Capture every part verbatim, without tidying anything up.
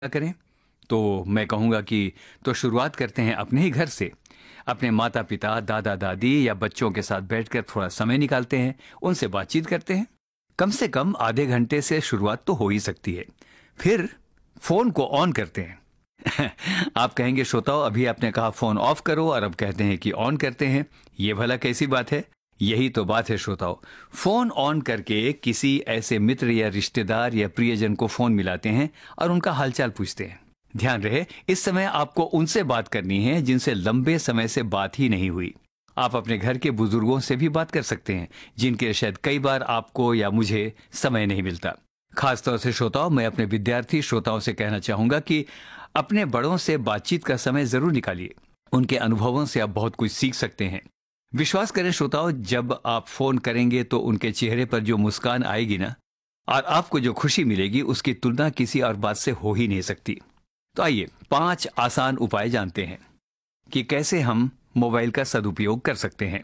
करें तो मैं कहूँगा कि तो शुरुआत करते हैं अपने ही घर से। अपने माता पिता, दादा दादी या बच्चों के साथ बैठकर थोड़ा समय निकालते हैं, उनसे बातचीत करते हैं। कम से कम आधे घंटे से शुरुआत तो हो ही सकती है। फिर फोन को ऑन करते हैं। आप कहेंगे श्रोताओ, अभी आपने कहा फोन ऑफ करो और अब कहते हैं कि ऑन करते हैं, ये भला कैसी बात है? यही तो बात है श्रोताओ। फोन ऑन करके किसी ऐसे मित्र या रिश्तेदार या प्रियजन को फोन मिलाते हैं और उनका हालचाल पूछते हैं। ध्यान रहे, इस समय आपको उनसे बात करनी है जिनसे लंबे समय से बात ही नहीं हुई। आप अपने घर के बुजुर्गों से भी बात कर सकते हैं, जिनके शायद कई बार आपको या मुझे समय नहीं मिलता। खासतौर से श्रोताओं, मैं अपने विद्यार्थी श्रोताओं से कहना चाहूंगा कि अपने बड़ों से बातचीत का समय जरूर निकालिए। उनके अनुभवों से आप बहुत कुछ सीख सकते हैं। विश्वास करें श्रोताओं, जब आप फोन करेंगे तो उनके चेहरे पर जो मुस्कान आएगी ना, और आपको जो खुशी मिलेगी, उसकी तुलना किसी और बात से हो ही नहीं सकती। तो आइए पांच आसान उपाय जानते हैं कि कैसे हम मोबाइल का सदुपयोग कर सकते हैं।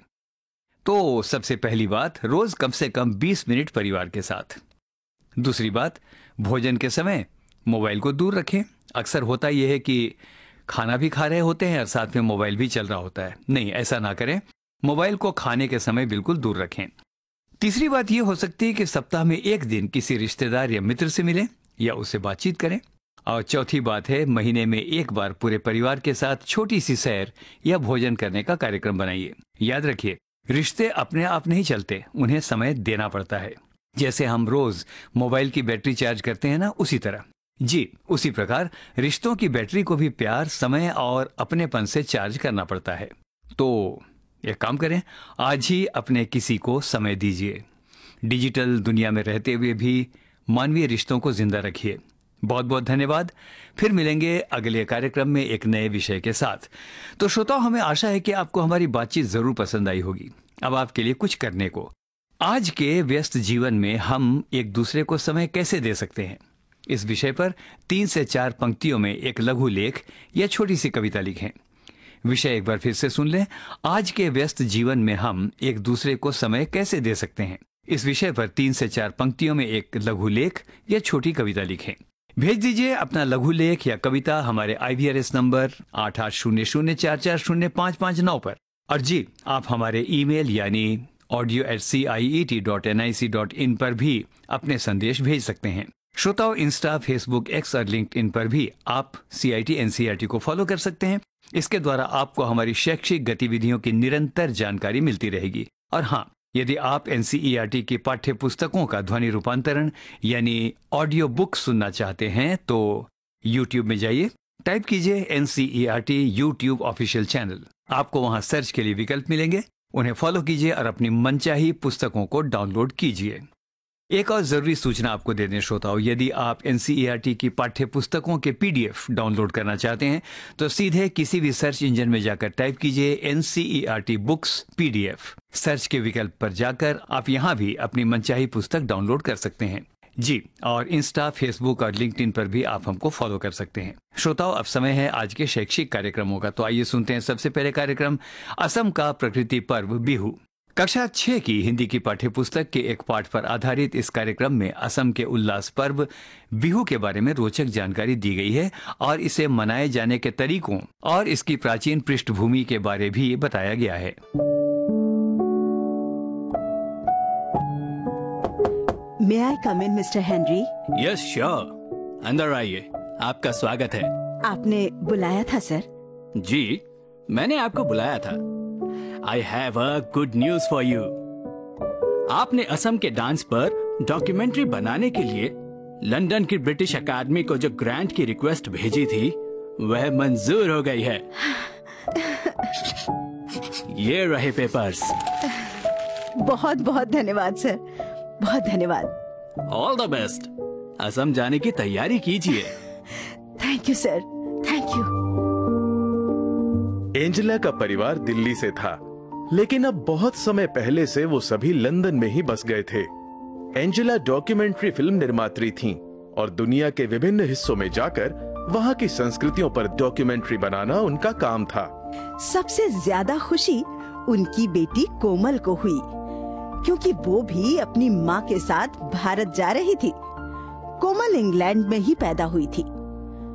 तो सबसे पहली बात, रोज कम से कम बीस मिनट परिवार के साथ। दूसरी बात, भोजन के समय मोबाइल को दूर रखें। अक्सर होता यह है कि खाना भी खा रहे होते हैं और साथ में मोबाइल भी चल रहा होता है। नहीं, ऐसा ना करें। मोबाइल को खाने के समय बिल्कुल दूर रखें। तीसरी बात यह हो सकती है कि सप्ताह में एक दिन किसी रिश्तेदार या मित्र से मिलें या उससे बातचीत करें। और चौथी बात है, महीने में एक बार पूरे परिवार के साथ छोटी सी सैर या भोजन करने का कार्यक्रम बनाइए। याद रखिए, रिश्ते अपने आप नहीं चलते, उन्हें समय देना पड़ता है। जैसे हम रोज मोबाइल की बैटरी चार्ज करते हैं ना, उसी तरह जी उसी प्रकार रिश्तों की बैटरी को भी प्यार, समय और अपनेपन से चार्ज करना पड़ता है। तो एक काम करें, आज ही अपने किसी को समय दीजिए। डिजिटल दुनिया में रहते हुए भी मानवीय रिश्तों को जिंदा रखिए। बहुत बहुत धन्यवाद। फिर मिलेंगे अगले कार्यक्रम में एक नए विषय के साथ। तो श्रोताओ, हमें आशा है कि आपको हमारी बातचीत जरूर पसंद आई होगी। अब आपके लिए कुछ करने को, आज के व्यस्त जीवन में हम एक दूसरे को समय कैसे दे सकते हैं, इस विषय पर तीन से चार पंक्तियों में एक लघु लेख या छोटी सी कविता लिखें। विषय एक बार फिर से सुन लें, आज के व्यस्त जीवन में हम एक दूसरे को समय कैसे दे सकते हैं। इस विषय पर तीन से चार पंक्तियों में एक लघु लेख या छोटी कविता लिखें। भेज दीजिए अपना लघु लेख या कविता हमारे आई वी आर एस नंबर आठ आठ शून्य शून्य चार चार शून्य पाँच पाँच नौ पर। और जी, आप हमारे ईमेल यानी audio eight C I E T dot N I C dot in पर भी अपने संदेश भेज सकते हैं। श्रोताओं, इंस्टा, फेसबुक, एक्स और लिंक्डइन पर भी आप सी I T N C E R T को फॉलो कर सकते हैं। इसके द्वारा आपको हमारी शैक्षिक गतिविधियों की निरंतर जानकारी मिलती रहेगी। और हाँ, यदि आप N C E R T की पाठ्य पुस्तकों का ध्वनि रूपांतरण यानी ऑडियो बुक सुनना चाहते हैं तो यूट्यूब में जाइए, टाइप कीजिए N C E R T YouTube official channel. आपको वहां सर्च के लिए विकल्प मिलेंगे, उन्हें फॉलो कीजिए और अपनी मनचाही पुस्तकों को डाउनलोड कीजिए। एक और जरूरी सूचना आपको दे दें श्रोताओं, यदि आप N C E R T की पाठ्य पुस्तकों के पी डी एफ डाउनलोड करना चाहते हैं तो सीधे किसी भी सर्च इंजन में जाकर टाइप कीजिए N C E R T books P D F. Search के विकल्प पर जाकर आप यहां भी अपनी मनचाही पुस्तक डाउनलोड कर सकते हैं। जी, और इंस्टा, फेसबुक और लिंक्डइन पर भी आप हमको फॉलो कर सकते हैं। श्रोताओं, अब समय है आज के शैक्षिक कार्यक्रमों का। तो आइए सुनते हैं सबसे पहले कार्यक्रम असम का प्रकृति पर्व बिहू। कक्षा छह की हिंदी की पाठ्य पुस्तक के एक पाठ पर आधारित इस कार्यक्रम में असम के उल्लास पर्व बिहू के बारे में रोचक जानकारी दी गई है और इसे मनाए जाने के तरीकों और इसकी प्राचीन पृष्ठभूमि के बारे भी बताया गया है। May I come in, mister Henry? Yes sure, अंदर आइए, आपका स्वागत है। आपने बुलाया था सर? जी, मैंने आपको बुलाया था। I have a good news for you. आपने असम के डांस पर डॉक्यूमेंट्री बनाने के लिए लंदन की ब्रिटिश अकादमी को जो ग्रांट की रिक्वेस्ट भेजी थी वह मंजूर हो गई है। ये रहे पेपर्स। बहुत बहुत धन्यवाद सर, बहुत धन्यवाद। All the best. असम जाने की तैयारी कीजिए। Thank you sir, thank you. Angela का परिवार दिल्ली से था, लेकिन अब बहुत समय पहले से वो सभी लंदन में ही बस गए थे। एंजेला डॉक्यूमेंट्री फिल्म निर्मात्री थीं और दुनिया के विभिन्न हिस्सों में जाकर वहाँ की संस्कृतियों पर डॉक्यूमेंट्री बनाना उनका काम था। सबसे ज्यादा खुशी उनकी बेटी कोमल को हुई, क्योंकि वो भी अपनी माँ के साथ भारत जा रही थी। कोमल इंग्लैंड में ही पैदा हुई थी।